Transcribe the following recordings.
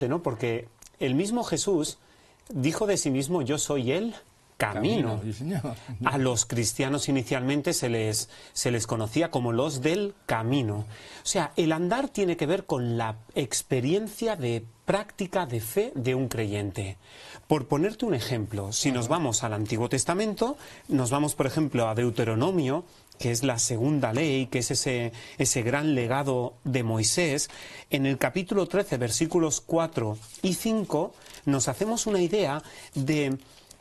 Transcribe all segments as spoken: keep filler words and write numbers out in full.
¿no? Porque el mismo Jesús dijo de sí mismo: yo soy el camino. Camino, sí, señor. A los cristianos inicialmente se les, se les conocía como los del camino. O sea, el andar tiene que ver con la experiencia de práctica de fe de un creyente. Por ponerte un ejemplo, si nos vamos al Antiguo Testamento, nos vamos, por ejemplo, a Deuteronomio, que es la segunda ley, que es ese, ese gran legado de Moisés. En el capítulo trece, versículos cuatro y cinco, nos hacemos una idea de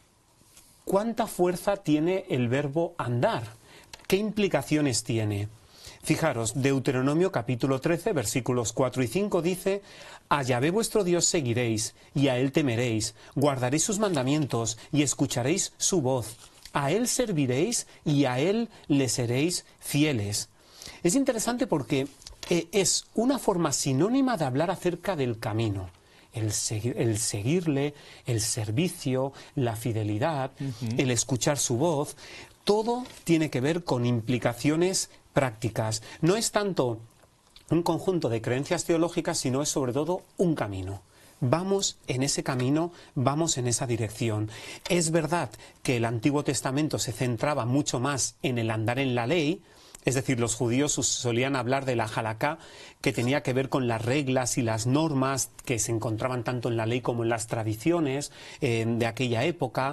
¿cuánta fuerza tiene el verbo andar? ¿Qué implicaciones tiene? Fijaros, Deuteronomio capítulo trece, versículos cuatro y cinco dice: a Yahvé vuestro Dios seguiréis, y a Él temeréis, guardaréis sus mandamientos, y escucharéis su voz. A Él serviréis, y a Él le seréis fieles. Es interesante porque eh, es una forma sinónima de hablar acerca del camino. El, segui el seguirle, el servicio, la fidelidad, uh-huh. el escuchar su voz, todo tiene que ver con implicaciones prácticas. No es tanto un conjunto de creencias teológicas, sino es sobre todo un camino. Vamos en ese camino, vamos en esa dirección. Es verdad que el Antiguo Testamento se centraba mucho más en el andar en la ley. Es decir, los judíos solían hablar de la halaká, que tenía que ver con las reglas y las normas que se encontraban tanto en la ley como en las tradiciones eh, de aquella época.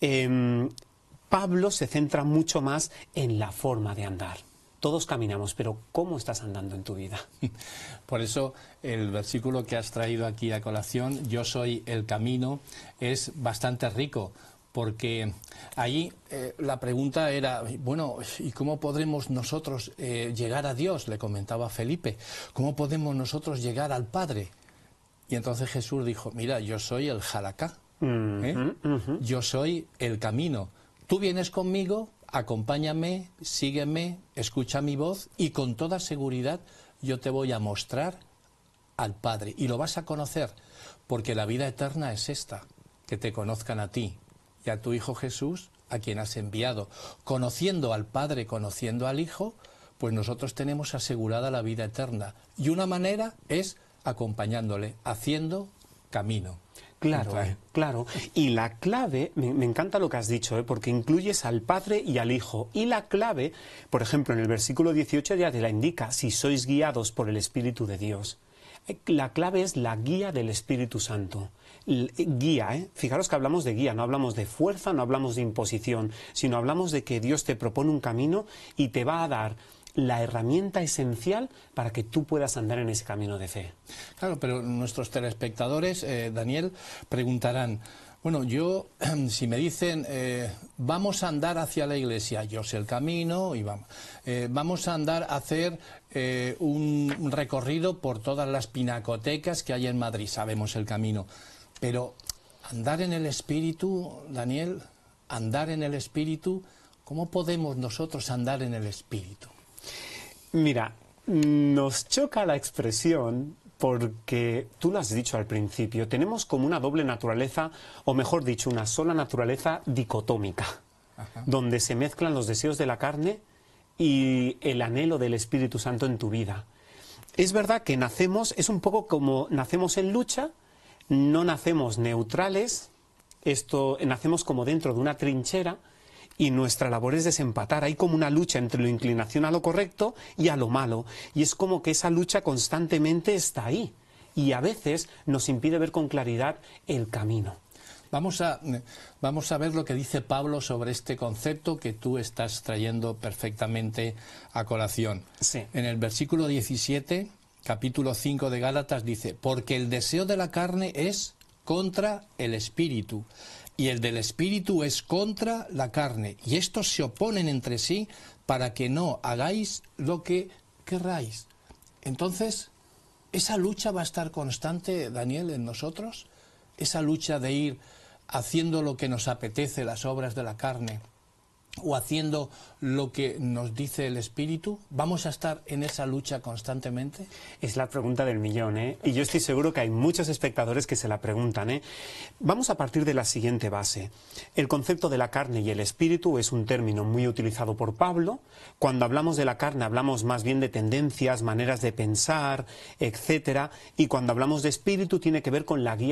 Eh, Pablo se centra mucho más en la forma de andar. Todos caminamos, pero ¿cómo estás andando en tu vida? Por eso el versículo que has traído aquí a colación, yo soy el camino, es bastante rico. Porque ahí eh, la pregunta era, bueno, ¿y cómo podremos nosotros eh, llegar a Dios? Le comentaba Felipe, ¿cómo podemos nosotros llegar al Padre? Y entonces Jesús dijo, mira, yo soy el halaká, ¿eh? uh-huh, uh-huh. yo soy el camino. Tú vienes conmigo, acompáñame, sígueme, escucha mi voz y con toda seguridad yo te voy a mostrar al Padre. Y lo vas a conocer, porque la vida eterna es esta, que te conozcan a ti y a tu Hijo Jesús, a quien has enviado. Conociendo al Padre, conociendo al Hijo, pues nosotros tenemos asegurada la vida eterna. Y una manera es acompañándole, haciendo camino. Claro, eh, claro. Y la clave, me, me encanta lo que has dicho, eh, porque incluyes al Padre y al Hijo. Y la clave, por ejemplo, en el versículo dieciocho ya te la indica, si sois guiados por el Espíritu de Dios. La clave es la guía del Espíritu Santo. Guía, ¿eh? Fijaros que hablamos de guía, no hablamos de fuerza, no hablamos de imposición, sino hablamos de que Dios te propone un camino y te va a dar la herramienta esencial para que tú puedas andar en ese camino de fe. Claro, pero nuestros telespectadores, eh, Daniel, preguntarán, bueno, yo, si me dicen, eh, vamos a andar hacia la iglesia, yo sé el camino y vamos, eh, vamos a andar a hacer eh, un recorrido por todas las pinacotecas que hay en Madrid, sabemos el camino. Pero andar en el Espíritu, Daniel, andar en el Espíritu, ¿cómo podemos nosotros andar en el Espíritu? Mira, nos choca la expresión porque, tú lo has dicho al principio, tenemos como una doble naturaleza, o mejor dicho, una sola naturaleza dicotómica, Ajá. donde se mezclan los deseos de la carne y el anhelo del Espíritu Santo en tu vida. Es verdad que nacemos, es un poco como nacemos en lucha, no nacemos neutrales, esto nacemos como dentro de una trinchera y nuestra labor es desempatar. Hay como una lucha entre la inclinación a lo correcto y a lo malo. Y es como que esa lucha constantemente está ahí. Y a veces nos impide ver con claridad el camino. Vamos a, vamos a ver lo que dice Pablo sobre este concepto que tú estás trayendo perfectamente a colación. Sí. En el versículo diecisiete... capítulo cinco de Gálatas dice, porque el deseo de la carne es contra el espíritu, y el del espíritu es contra la carne, y estos se oponen entre sí para que no hagáis lo que querráis. Entonces, ¿esa lucha va a estar constante, Daniel, en nosotros? ¿Esa lucha de ir haciendo lo que nos apetece, las obras de la carne, o haciendo lo que nos dice el Espíritu? ¿Vamos a estar en esa lucha constantemente? Es la pregunta del millón, ¿eh? Y yo estoy seguro que hay muchos espectadores que se la preguntan, ¿eh? Vamos a partir de la siguiente base. El concepto de la carne y el espíritu es un término muy utilizado por Pablo. Cuando hablamos de la carne hablamos más bien de tendencias, maneras de pensar, etcétera. Y cuando hablamos de espíritu tiene que ver con la guía